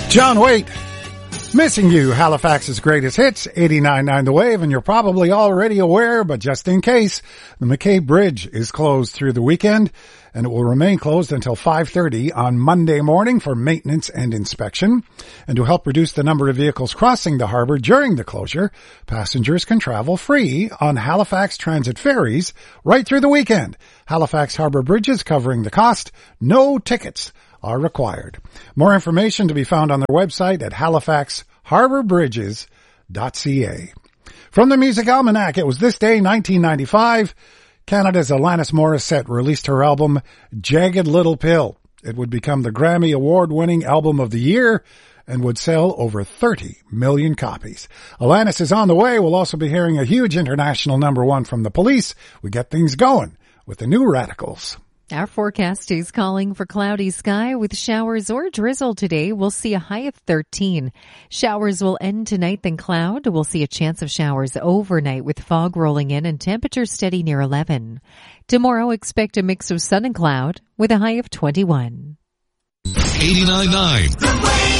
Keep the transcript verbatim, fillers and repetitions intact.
John Waite, Missing You, Halifax's greatest hits, eighty-nine point nine The Wave, and you're probably already aware, but just in case, the McKay Bridge is closed through the weekend, and it will remain closed until five thirty on Monday morning for maintenance and inspection. And to help reduce the number of vehicles crossing the harbor during the closure, passengers can travel free on Halifax Transit ferries right through the weekend. Halifax Harbor Bridges covering the cost, no tickets are required. More information to be found on their website at halifax harbour bridges dot c a. From the Music Almanac, it was this day, nineteen ninety-five, Canada's Alanis Morissette released her album Jagged Little Pill. It would become the Grammy Award-winning album of the year and would sell over thirty million copies. Alanis is on the way. We'll also be hearing a huge international number one from The Police. We get things going with the New Radicals. Our forecast is calling for cloudy sky with showers or drizzle today. We'll see a high of thirteen. Showers will end tonight, then cloud. We'll see a chance of showers overnight with fog rolling in and temperatures steady near eleven. Tomorrow, expect a mix of sun and cloud with a high of twenty-one. eighty-nine point nine